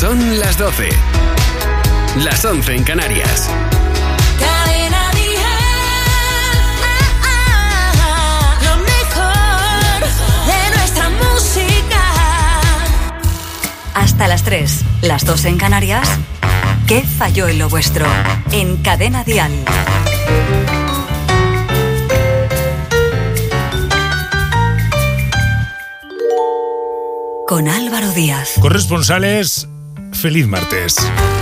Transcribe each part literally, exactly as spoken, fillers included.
Son las doce. Las once en Canarias. Cadena Dial. Lo mejor de nuestra música. Hasta las tres, las dos en Canarias. ¿Qué falló en lo vuestro? En Cadena Dial. Con Álvaro Díaz. Corresponsales, feliz martes.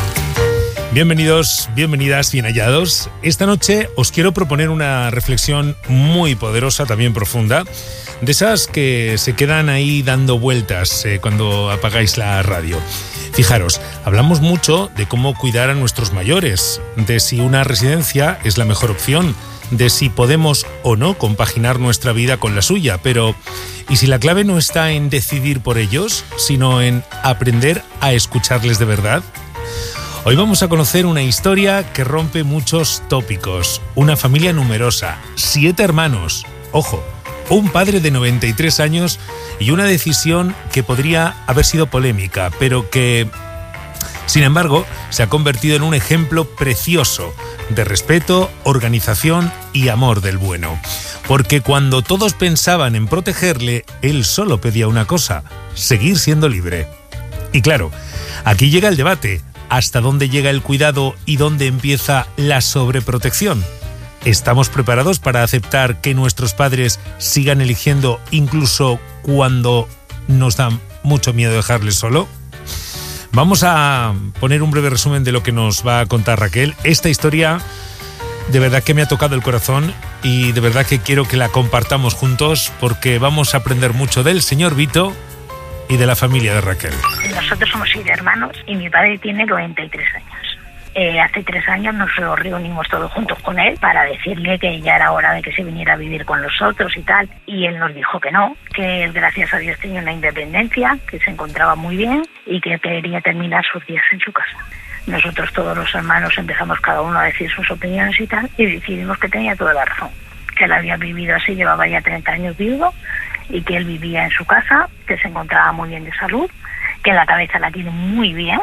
Bienvenidos, bienvenidas, bien hallados. Esta noche os quiero proponer una reflexión muy poderosa, también profunda, de esas que se quedan ahí dando vueltas eh, cuando apagáis la radio. Fijaros, hablamos mucho de cómo cuidar a nuestros mayores, de si una residencia es la mejor opción, de si podemos o no compaginar nuestra vida con la suya, pero ¿y si la clave no está en decidir por ellos, sino en aprender a escucharles de verdad? Hoy vamos a conocer una historia que rompe muchos tópicos. Una familia numerosa, siete hermanos, ojo, un padre de noventa y tres años y una decisión que podría haber sido polémica, pero que, sin embargo, se ha convertido en un ejemplo precioso de respeto, organización y amor del bueno. Porque cuando todos pensaban en protegerle, él solo pedía una cosa: seguir siendo libre. Y claro, aquí llega el debate. ¿Hasta dónde llega el cuidado y dónde empieza la sobreprotección? ¿Estamos preparados para aceptar que nuestros padres sigan eligiendo incluso cuando nos da mucho miedo dejarles solo? Vamos a poner un breve resumen de lo que nos va a contar Raquel. Esta historia de verdad que me ha tocado el corazón y de verdad que quiero que la compartamos juntos porque vamos a aprender mucho del señor Vito y de la familia de Raquel. Nosotros somos siete hermanos y mi padre tiene noventa y tres años. Eh, hace tres años nos reunimos todos juntos con él para decirle que ya era hora de que se viniera a vivir con nosotros y tal. Y él nos dijo que no, que él, gracias a Dios, tenía una independencia, que se encontraba muy bien y que quería terminar sus días en su casa. Nosotros, todos los hermanos, empezamos cada uno a decir sus opiniones y tal, y decidimos que tenía toda la razón, que él había vivido así, llevaba ya treinta años viudo, y que él vivía en su casa, que se encontraba muy bien de salud, que la cabeza la tiene muy bien,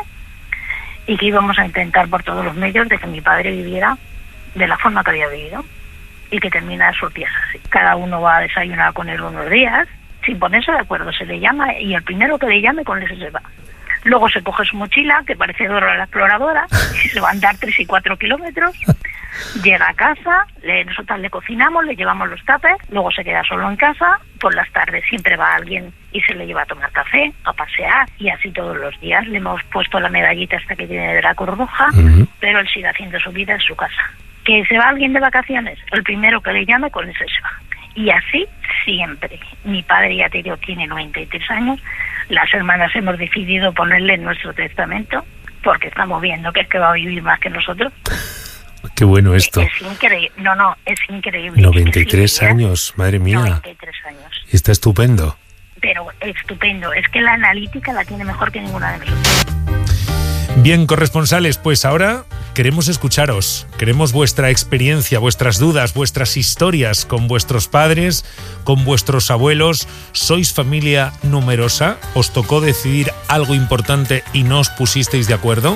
y que íbamos a intentar por todos los medios de que mi padre viviera de la forma que había vivido y que terminara sus días así. Cada uno va a desayunar con él unos días, sin ponerse de acuerdo, se le llama y el primero que le llame con ese se va. Luego se coge su mochila, que parece Dora la exploradora, y se va a andar tres y cuatro kilómetros. Llega a casa, le, nosotros le cocinamos, le llevamos los tuppers, luego se queda solo en casa. Por las tardes siempre va alguien y se le lleva a tomar café, a pasear, y así todos los días. Le hemos puesto la medallita hasta que tiene de la Cruz Roja, uh-huh. Pero él sigue haciendo su vida en su casa. ¿Que se va alguien de vacaciones? El primero que le llame, con ese se va. Y así siempre. Mi padre, ya te digo, tiene noventa y tres años. Las hermanas hemos decidido ponerle en nuestro testamento porque estamos viendo que es que va a vivir más que nosotros. Qué bueno esto. Es, es increíble. No, no, es increíble. noventa y tres años, madre mía. noventa y tres años. Está estupendo. Pero estupendo. Es que la analítica la tiene mejor que ninguna de nosotros. Bien, corresponsales, pues ahora queremos escucharos. Queremos vuestra experiencia, vuestras dudas, vuestras historias con vuestros padres, con vuestros abuelos. ¿Sois familia numerosa? ¿Os tocó decidir algo importante y no os pusisteis de acuerdo?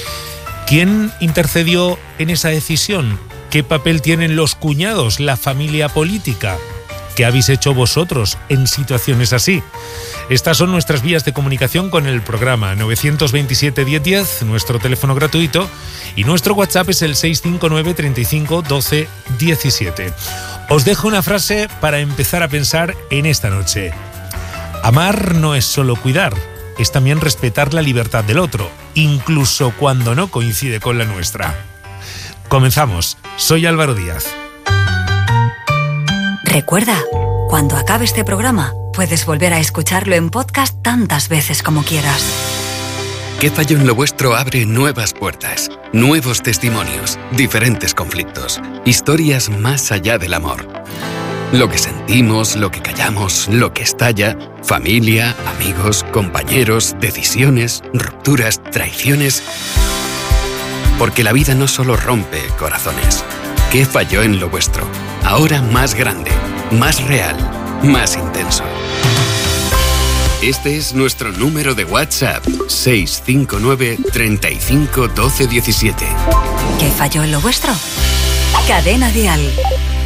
¿Quién intercedió en esa decisión? ¿Qué papel tienen los cuñados, la familia política? ¿Qué habéis hecho vosotros en situaciones así? Estas son nuestras vías de comunicación con el programa. nueve dos siete, diez diez, nuestro teléfono gratuito, y nuestro WhatsApp es el seis cinco nueve, treinta y cinco, doce, diecisiete. Os dejo una frase para empezar a pensar en esta noche. Amar no es solo cuidar, es también respetar la libertad del otro, incluso cuando no coincide con la nuestra. Comenzamos. Soy Álvaro Díaz. Recuerda, cuando acabe este programa, puedes volver a escucharlo en podcast tantas veces como quieras. ¿Qué falló en lo vuestro? Abre nuevas puertas, nuevos testimonios, diferentes conflictos, historias más allá del amor. Lo que sentimos, lo que callamos, lo que estalla, familia, amigos, compañeros, decisiones, rupturas, traiciones. Porque la vida no solo rompe corazones. ¿Qué falló en lo vuestro? Ahora más grande, más real, más intenso. Este es nuestro número de WhatsApp, seis cinco nueve, treinta y cinco, doce, diecisiete. ¿Qué falló en lo vuestro? Cadena Dial.